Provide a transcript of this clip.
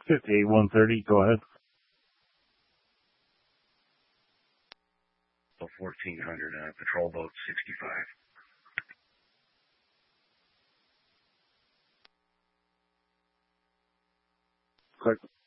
58-130, go ahead. 1400, patrol boat 65. Click.